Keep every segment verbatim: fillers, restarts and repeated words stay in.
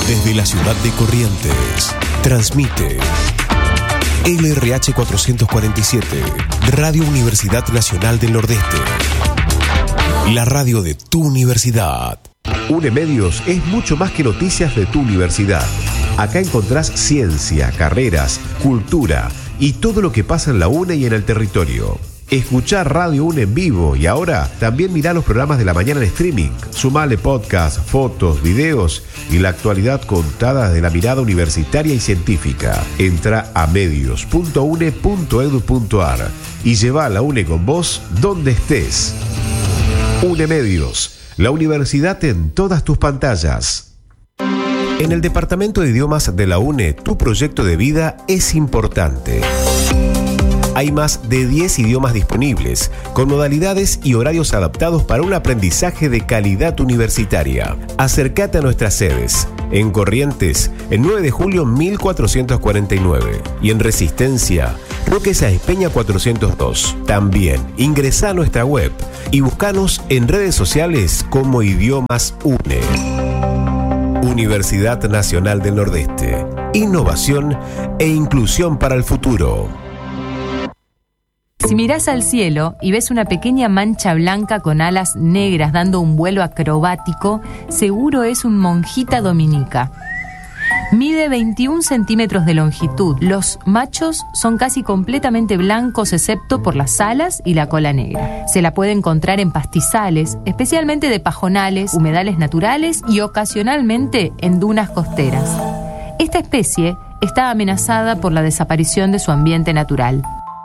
Desde la ciudad de Corrientes, transmite L R H cuatrocientos cuarenta y siete, Radio Universidad Nacional del Nordeste. La radio de tu universidad. UNEMedios es mucho más que noticias de tu universidad. Acá encontrás ciencia, carreras, cultura y todo lo que pasa en la UNE y en el territorio. Escuchá Radio UNE en vivo y ahora también mirá los programas de la mañana en streaming. Sumale podcast, fotos, videos y la actualidad contada desde la mirada universitaria y científica. Entra a medios punto une punto edu punto ar y lleva a la UNE con vos donde estés. UNEMedios, la universidad en todas tus pantallas. En el Departamento de Idiomas de la UNE, tu proyecto de vida es importante. Hay más de diez idiomas disponibles, con modalidades y horarios adaptados para un aprendizaje de calidad universitaria. Acércate a nuestras sedes. En Corrientes, el nueve de julio mil cuatrocientos cuarenta y nueve. Y en Resistencia, Roque Sáenz Peña cuatrocientos dos. También ingresá a nuestra web y buscanos en redes sociales como Idiomas UNE. Universidad Nacional del Nordeste. Innovación e inclusión para el futuro. Si mirás al cielo y ves una pequeña mancha blanca con alas negras dando un vuelo acrobático, seguro es un monjita dominica. Mide veintiún centímetros de longitud. Los machos son casi completamente blancos excepto por las alas y la cola negra. Se la puede encontrar en pastizales, especialmente de pajonales, humedales naturales y ocasionalmente en dunas costeras. Esta especie está amenazada por la desaparición de su ambiente natural.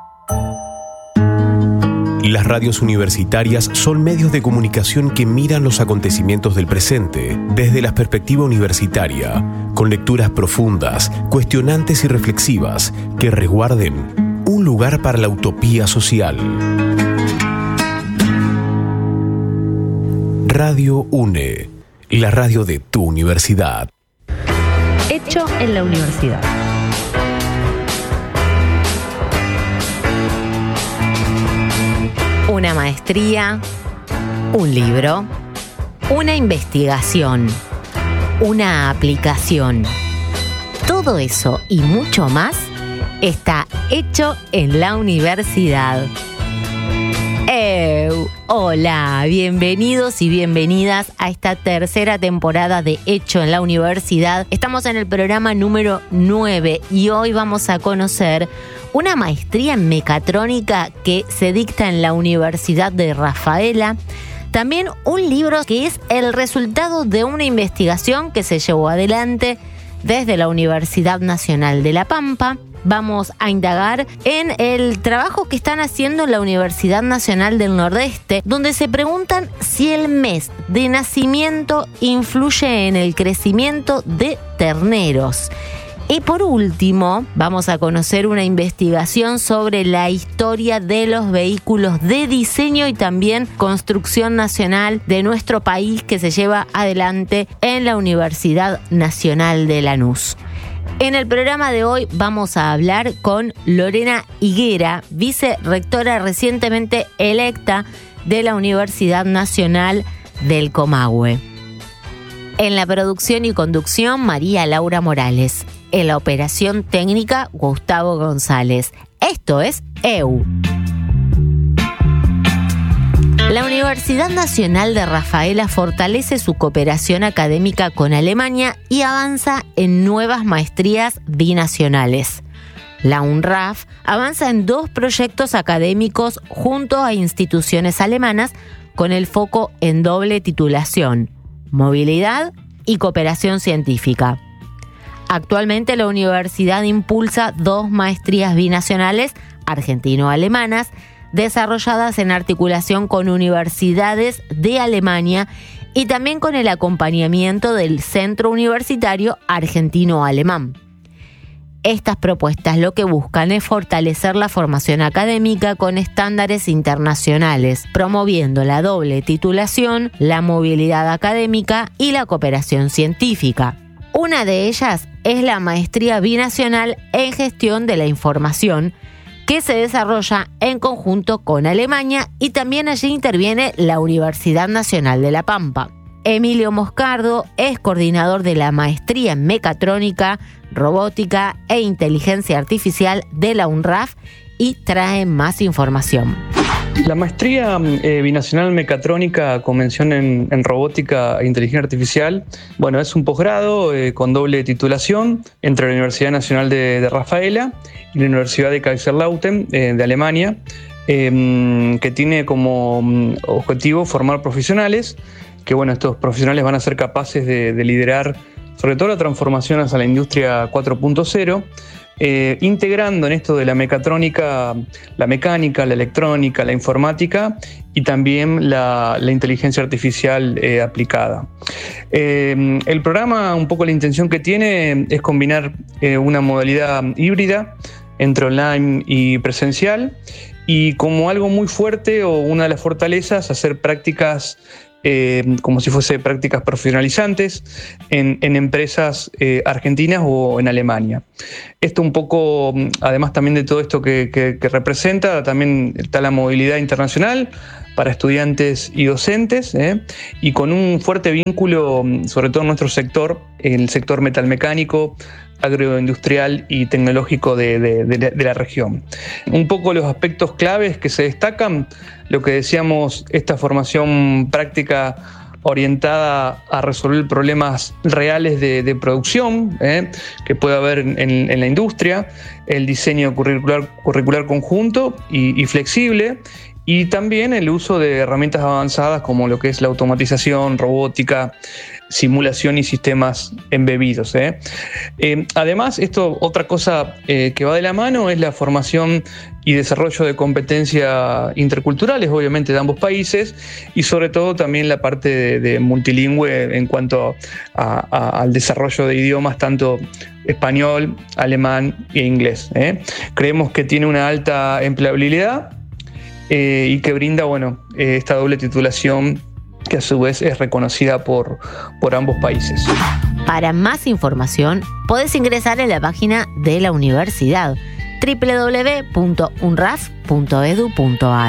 Las radios universitarias son medios de comunicación que miran los acontecimientos del presente desde la perspectiva universitaria, con lecturas profundas, cuestionantes y reflexivas que resguarden un lugar para la utopía social. Radio UNE, la radio de tu universidad. Hecho en la universidad. Una maestría, un libro, una investigación, una aplicación. Todo eso y mucho más está hecho en la universidad. ¡Ew! Hola, bienvenidos y bienvenidas a esta tercera temporada de Hecho en la Universidad. Estamos en el programa número nueve y hoy vamos a conocer una maestría en mecatrónica que se dicta en la Universidad de Rafaela. También un libro que es el resultado de una investigación que se llevó adelante desde la Universidad Nacional de La Pampa. Vamos a indagar en el trabajo que están haciendo en la Universidad Nacional del Nordeste, donde se preguntan si el mes de nacimiento influye en el crecimiento de terneros. Y por último, vamos a conocer una investigación sobre la historia de los vehículos de diseño y también construcción nacional de nuestro país que se lleva adelante en la Universidad Nacional de Lanús. En el programa de hoy vamos a hablar con Lorena Higuera, vicerrectora recientemente electa de la Universidad Nacional del Comahue. En la producción y conducción, María Laura Morales. En la operación técnica, Gustavo González. Esto es E U. La Universidad Nacional de Rafaela fortalece su cooperación académica con Alemania y avanza en nuevas maestrías binacionales. La UNRAF avanza en dos proyectos académicos junto a instituciones alemanas con el foco en doble titulación, movilidad y cooperación científica. Actualmente la universidad impulsa dos maestrías binacionales argentino-alemanas desarrolladas en articulación con universidades de Alemania y también con el acompañamiento del Centro Universitario Argentino-Alemán. Estas propuestas lo que buscan es fortalecer la formación académica con estándares internacionales, promoviendo la doble titulación, la movilidad académica y la cooperación científica. Una de ellas es la maestría binacional en gestión de la información, que se desarrolla en conjunto con Alemania y también allí interviene la Universidad Nacional de La Pampa. Emilio Moscardo es coordinador de la Maestría en Mecatrónica, Robótica e Inteligencia Artificial de la UNRAF y trae más información. La maestría eh, binacional en mecatrónica con mención en, en robótica e inteligencia artificial, bueno, es un posgrado eh, con doble titulación entre la Universidad Nacional de, de Rafaela y la Universidad de Kaiserslautern eh, de Alemania, eh, que tiene como objetivo formar profesionales, que bueno, estos profesionales van a ser capaces de, de liderar sobre todo la transformación hacia la industria cuatro punto cero, Eh, integrando en esto de la mecatrónica, la mecánica, la electrónica, la informática y también la, la inteligencia artificial eh, aplicada. Eh, el programa, un poco la intención que tiene es combinar eh, una modalidad híbrida entre online y presencial y como algo muy fuerte o una de las fortalezas, hacer prácticas Eh, como si fuese prácticas profesionalizantes en, en empresas eh, argentinas o en Alemania. Esto un poco, además también de todo esto que, que, que representa, también está la movilidad internacional para estudiantes y docentes, ¿eh? y con un fuerte vínculo, sobre todo en nuestro sector, el sector metalmecánico, agroindustrial y tecnológico de, de, de, la, de la región. Un poco los aspectos claves que se destacan, lo que decíamos, esta formación práctica orientada a resolver problemas reales de, de producción ¿eh? que puede haber en, en la industria, el diseño curricular, curricular conjunto y, y flexible, y también el uso de herramientas avanzadas como lo que es la automatización, robótica, simulación y sistemas embebidos. ¿eh? Eh, además, esto, otra cosa eh, que va de la mano es la formación y desarrollo de competencias interculturales, obviamente de ambos países, y sobre todo también la parte de, de multilingüe en cuanto a, a, al desarrollo de idiomas, tanto español, alemán e inglés. ¿eh? Creemos que tiene una alta empleabilidad eh, y que brinda bueno, eh, esta doble titulación que a su vez es reconocida por, por ambos países. Para más información, podés ingresar en la página de la universidad doble u doble u doble u punto unraf punto edu punto ar.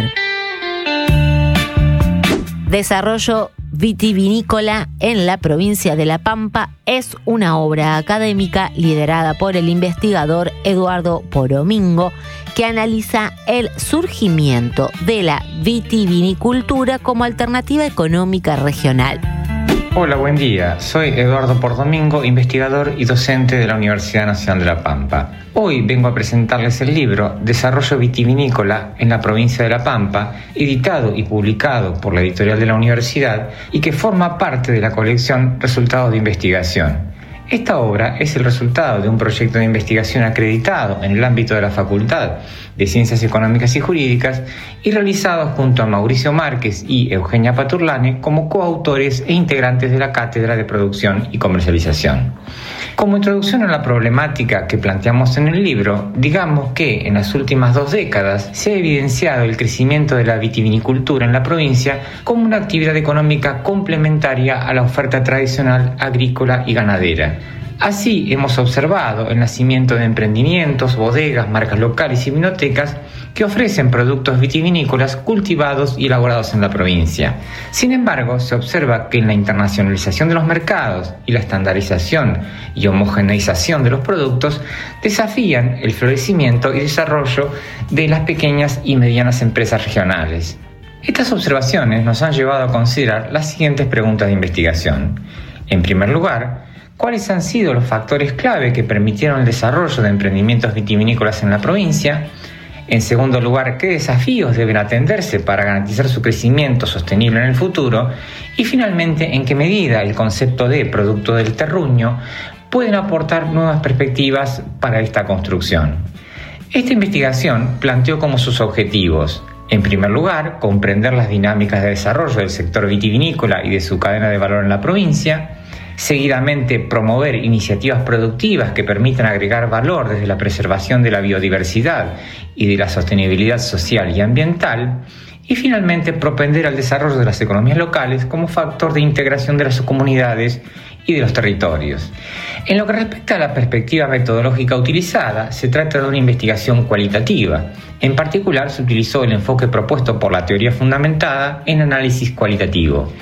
Desarrollo vitivinícola en la provincia de La Pampa es una obra académica liderada por el investigador Eduardo Poromingo, que analiza el surgimiento de la vitivinicultura como alternativa económica regional. Hola, buen día. Soy Eduardo Pordomingo, investigador y docente de la Universidad Nacional de La Pampa. Hoy vengo a presentarles el libro Desarrollo vitivinícola en la provincia de La Pampa, editado y publicado por la editorial de la universidad y que forma parte de la colección Resultados de Investigación. Esta obra es el resultado de un proyecto de investigación acreditado en el ámbito de la Facultad de Ciencias Económicas y Jurídicas y realizado junto a Mauricio Márquez y Eugenia Paturlane como coautores e integrantes de la Cátedra de Producción y Comercialización. Como introducción a la problemática que planteamos en el libro, digamos que en las últimas dos décadas se ha evidenciado el crecimiento de la vitivinicultura en la provincia como una actividad económica complementaria a la oferta tradicional agrícola y ganadera. Así hemos observado el nacimiento de emprendimientos, bodegas, marcas locales y vinotecas que ofrecen productos vitivinícolas cultivados y elaborados en la provincia. Sin embargo, se observa que en la internacionalización de los mercados y la estandarización y homogeneización de los productos desafían el florecimiento y desarrollo de las pequeñas y medianas empresas regionales. Estas observaciones nos han llevado a considerar las siguientes preguntas de investigación. En primer lugar, ¿cuáles han sido los factores clave que permitieron el desarrollo de emprendimientos vitivinícolas en la provincia? En segundo lugar, ¿qué desafíos deben atenderse para garantizar su crecimiento sostenible en el futuro? Y finalmente, ¿en qué medida el concepto de producto del terruño pueden aportar nuevas perspectivas para esta construcción? Esta investigación planteó como sus objetivos: en primer lugar, comprender las dinámicas de desarrollo del sector vitivinícola y de su cadena de valor en la provincia. Seguidamente, promover iniciativas productivas que permitan agregar valor desde la preservación de la biodiversidad y de la sostenibilidad social y ambiental. Y finalmente, propender al desarrollo de las economías locales como factor de integración de las comunidades y de los territorios. En lo que respecta a la perspectiva metodológica utilizada, se trata de una investigación cualitativa. En particular, se utilizó el enfoque propuesto por la teoría fundamentada en análisis cualitativo.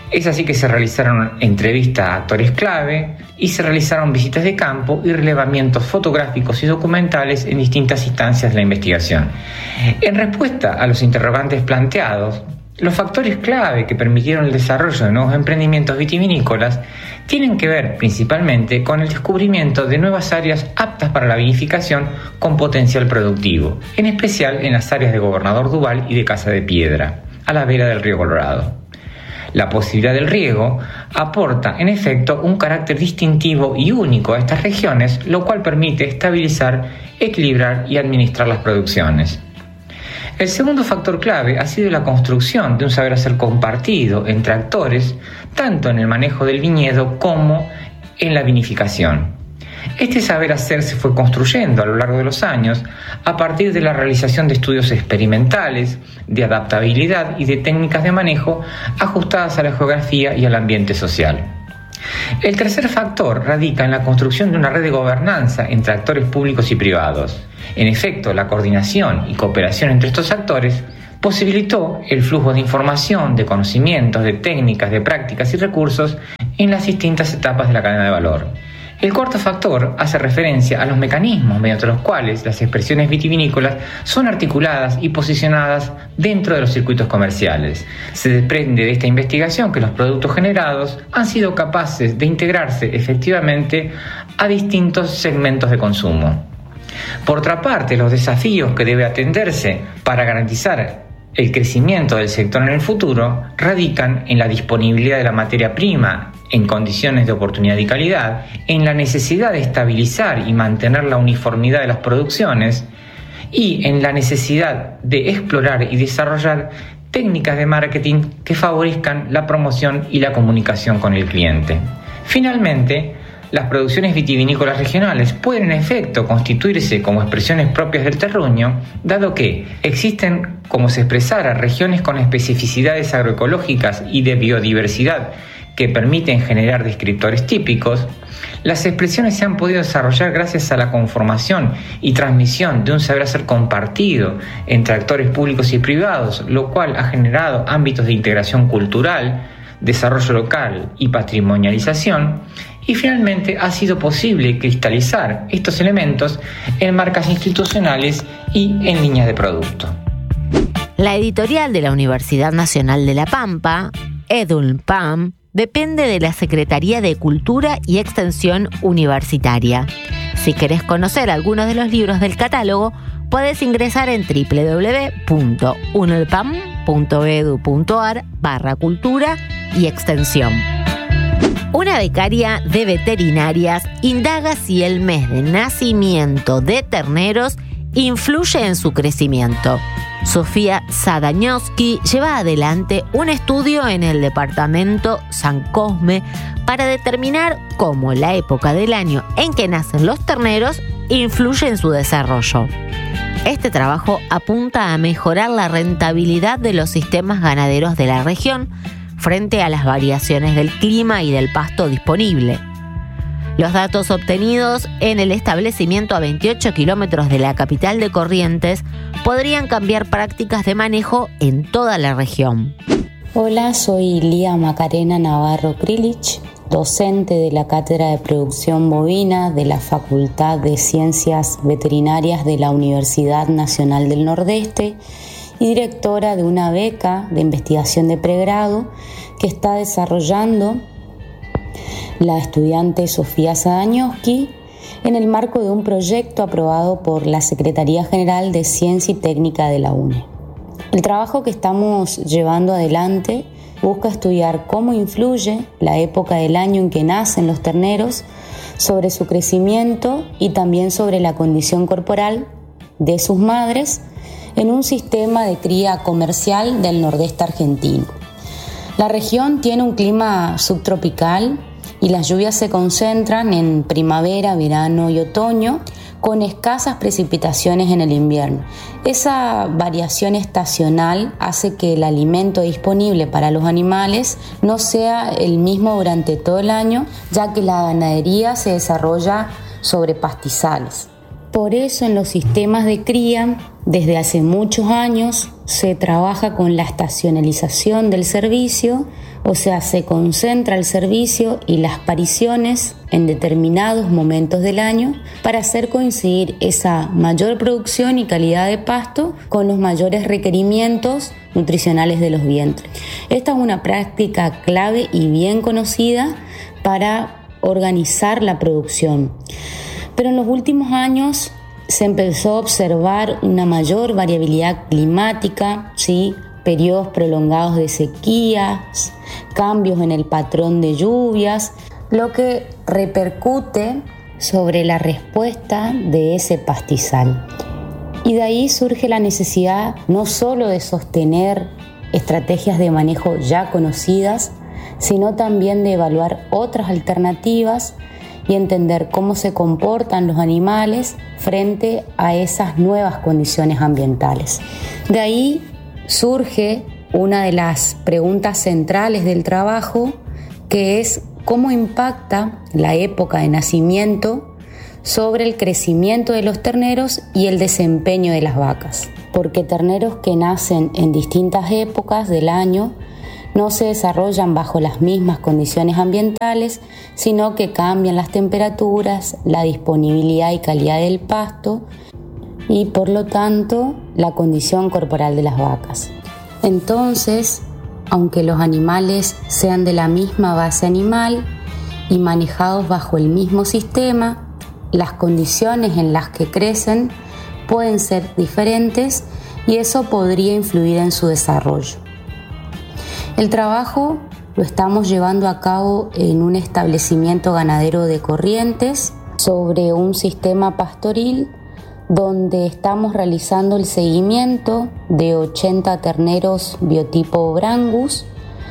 Es así que se realizaron entrevistas a actores clave y se realizaron visitas de campo y relevamientos fotográficos y documentales en distintas instancias de la investigación. En respuesta a los interrogantes planteados, los factores clave que permitieron el desarrollo de nuevos emprendimientos vitivinícolas tienen que ver principalmente con el descubrimiento de nuevas áreas aptas para la vinificación con potencial productivo, en especial en las áreas de Gobernador Duval y de Casa de Piedra, a la vera del río Colorado. La posibilidad del riego aporta, en efecto, un carácter distintivo y único a estas regiones, lo cual permite estabilizar, equilibrar y administrar las producciones. El segundo factor clave ha sido la construcción de un saber hacer compartido entre actores, tanto en el manejo del viñedo como en la vinificación. Este saber hacer se fue construyendo a lo largo de los años a partir de la realización de estudios experimentales, de adaptabilidad y de técnicas de manejo ajustadas a la geografía y al ambiente social. El tercer factor radica en la construcción de una red de gobernanza entre actores públicos y privados. En efecto, la coordinación y cooperación entre estos actores posibilitó el flujo de información, de conocimientos, de técnicas, de prácticas y recursos en las distintas etapas de la cadena de valor. El cuarto factor hace referencia a los mecanismos mediante los cuales las expresiones vitivinícolas son articuladas y posicionadas dentro de los circuitos comerciales. Se desprende de esta investigación que los productos generados han sido capaces de integrarse efectivamente a distintos segmentos de consumo. Por otra parte, los desafíos que debe atenderse para garantizar el crecimiento del sector en el futuro radican en la disponibilidad de la materia prima en condiciones de oportunidad y calidad, en la necesidad de estabilizar y mantener la uniformidad de las producciones y en la necesidad de explorar y desarrollar técnicas de marketing que favorezcan la promoción y la comunicación con el cliente. Finalmente, las producciones vitivinícolas regionales pueden en efecto constituirse como expresiones propias del terruño, dado que existen, como se expresara, regiones con especificidades agroecológicas y de biodiversidad que permiten generar descriptores típicos. Las expresiones se han podido desarrollar gracias a la conformación y transmisión de un saber hacer compartido entre actores públicos y privados, lo cual ha generado ámbitos de integración cultural, desarrollo local y patrimonialización. Y finalmente ha sido posible cristalizar estos elementos en marcas institucionales y en líneas de producto. La editorial de la Universidad Nacional de La Pampa, EDULPAM, depende de la Secretaría de Cultura y Extensión Universitaria. Si querés conocer algunos de los libros del catálogo, podés ingresar en doble u doble u doble u punto unelpam punto edu punto ar barra cultura y extensión. Una becaria de veterinarias indaga si el mes de nacimiento de terneros influye en su crecimiento. Sofía Sadañowski lleva adelante un estudio en el departamento San Cosme para determinar cómo la época del año en que nacen los terneros influye en su desarrollo. Este trabajo apunta a mejorar la rentabilidad de los sistemas ganaderos de la región frente a las variaciones del clima y del pasto disponible. Los datos obtenidos en el establecimiento a veintiocho kilómetros de la capital de Corrientes podrían cambiar prácticas de manejo en toda la región. Hola, soy Lía Macarena Navarro Krilich, docente de la Cátedra de Producción Bovina de la Facultad de Ciencias Veterinarias de la Universidad Nacional del Nordeste y directora de una beca de investigación de pregrado que está desarrollando la estudiante Sofía Sadañowski en el marco de un proyecto aprobado por la Secretaría General de Ciencia y Técnica de la U N E. El trabajo que estamos llevando adelante busca estudiar cómo influye la época del año en que nacen los terneros sobre su crecimiento y también sobre la condición corporal de sus madres en un sistema de cría comercial del nordeste argentino. La región tiene un clima subtropical y las lluvias se concentran en primavera, verano y otoño, con escasas precipitaciones en el invierno. Esa variación estacional hace que el alimento disponible para los animales no sea el mismo durante todo el año, ya que la ganadería se desarrolla sobre pastizales. Por eso en los sistemas de cría, desde hace muchos años, se trabaja con la estacionalización del servicio O sea, se concentra el servicio y las pariciones en determinados momentos del año para hacer coincidir esa mayor producción y calidad de pasto con los mayores requerimientos nutricionales de los vientres. Esta es una práctica clave y bien conocida para organizar la producción. Pero en los últimos años se empezó a observar una mayor variabilidad climática, ¿sí? Periodos prolongados de sequías, cambios en el patrón de lluvias, lo que repercute sobre la respuesta de ese pastizal. Y de ahí surge la necesidad no solo de sostener estrategias de manejo ya conocidas, sino también de evaluar otras alternativas y entender cómo se comportan los animales frente a esas nuevas condiciones ambientales. De ahí surge una de las preguntas centrales del trabajo, que es cómo impacta la época de nacimiento sobre el crecimiento de los terneros y el desempeño de las vacas. Porque terneros que nacen en distintas épocas del año no se desarrollan bajo las mismas condiciones ambientales, sino que cambian las temperaturas, la disponibilidad y calidad del pasto y por lo tanto la condición corporal de las vacas. Entonces, aunque los animales sean de la misma base animal y manejados bajo el mismo sistema, las condiciones en las que crecen pueden ser diferentes y eso podría influir en su desarrollo. El trabajo lo estamos llevando a cabo en un establecimiento ganadero de Corrientes sobre un sistema pastoril donde estamos realizando el seguimiento de ochenta terneros biotipo Brangus,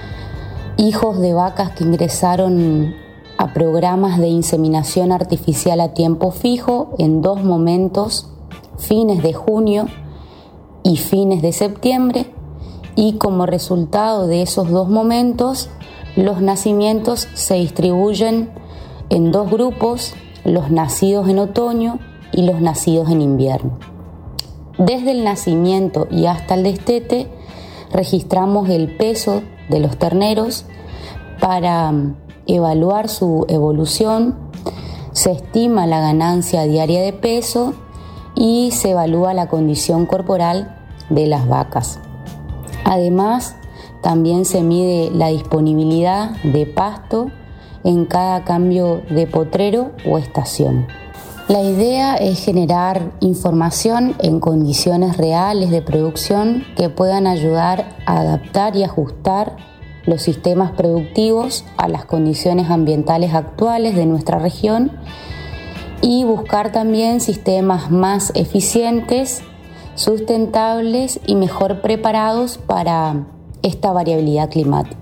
hijos de vacas que ingresaron a programas de inseminación artificial a tiempo fijo en dos momentos, fines de junio y fines de septiembre, y como resultado de esos dos momentos, los nacimientos se distribuyen en dos grupos, los nacidos en otoño y los nacidos en invierno. Desde el nacimiento y hasta el destete registramos el peso de los terneros para evaluar su evolución, se estima la ganancia diaria de peso y se evalúa la condición corporal de las vacas. Además, también se mide la disponibilidad de pasto en cada cambio de potrero o estación. La idea es generar información en condiciones reales de producción que puedan ayudar a adaptar y ajustar los sistemas productivos a las condiciones ambientales actuales de nuestra región y buscar también sistemas más eficientes, sustentables y mejor preparados para esta variabilidad climática.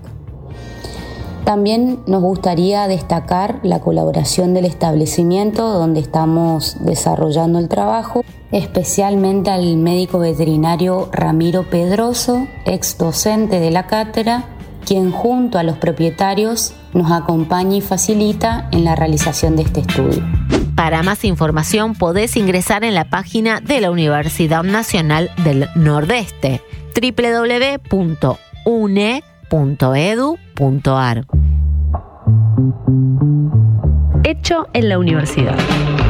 También nos gustaría destacar la colaboración del establecimiento donde estamos desarrollando el trabajo, especialmente al médico veterinario Ramiro Pedroso, ex docente de la cátedra, quien junto a los propietarios nos acompaña y facilita en la realización de este estudio. Para más información podés ingresar en la página de la Universidad Nacional del Nordeste, doble u doble u doble u punto u n e punto e d u punto a r. Hecho en la universidad.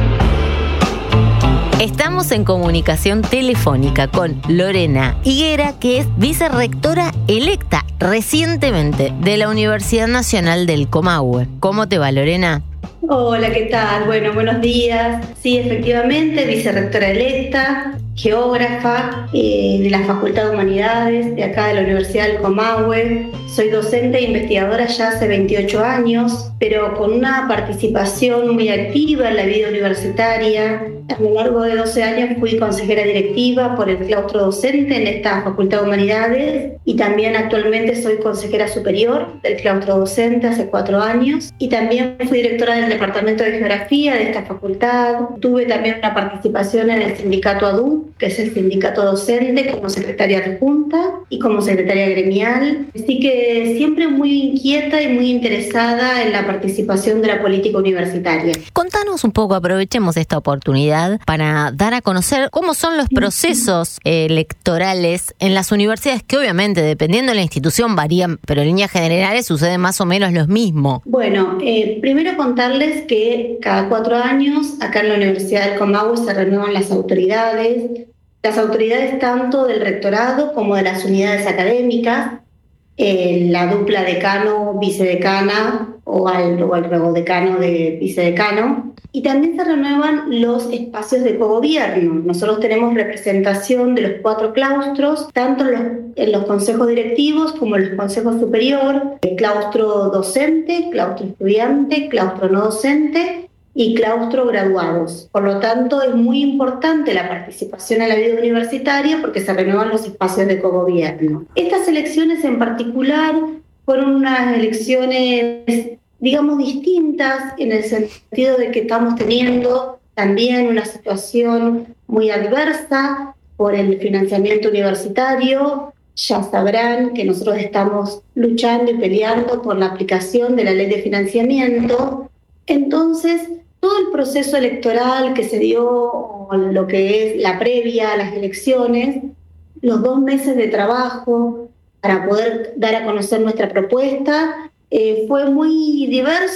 Estamos en comunicación telefónica con Lorena Higuera, que es vicerrectora electa recientemente de la Universidad Nacional del Comahue. ¿Cómo te va, Lorena? Hola, ¿qué tal? Bueno, buenos días. Sí, efectivamente, vicerrectora electa, geógrafa eh, de la Facultad de Humanidades de acá de la Universidad del Comahue. Soy docente e investigadora ya hace veintiocho años, pero con una participación muy activa en la vida universitaria. A lo largo de doce años fui consejera directiva por el claustro docente en esta Facultad de Humanidades y también actualmente soy consejera superior del claustro docente hace cuatro años y también fui directora del Departamento de Geografía de esta facultad. Tuve también una participación en el sindicato A D U U, que es el sindicato docente, como secretaria adjunta y como secretaria gremial. Así que siempre muy inquieta y muy interesada en la participación de la política universitaria. Contanos un poco, aprovechemos esta oportunidad para dar a conocer cómo son los procesos electorales en las universidades, que obviamente, dependiendo de la institución, varían, pero en líneas generales sucede más o menos lo mismo. Bueno, eh, primero contarles que cada cuatro años acá en la Universidad del Comahue se renuevan las autoridades, las autoridades tanto del rectorado como de las unidades académicas, eh, la dupla decano-vicedecana o al, o al regodecano de vicedecano, y también se renuevan los espacios de cogobierno. Nosotros tenemos representación de los cuatro claustros, tanto en los, en los consejos directivos como en los consejos superior, el claustro docente, claustro estudiante, claustro no docente y claustro graduados. Por lo tanto, es muy importante la participación en la vida universitaria porque se renuevan los espacios de cogobierno. Estas elecciones en particular fueron unas elecciones, digamos, distintas en el sentido de que estamos teniendo también una situación muy adversa por el financiamiento universitario. Ya sabrán que nosotros estamos luchando y peleando por la aplicación de la ley de financiamiento. Entonces, todo el proceso electoral que se dio, lo que es la previa a las elecciones, los dos meses de trabajo para poder dar a conocer nuestra propuesta, eh, fue muy diverso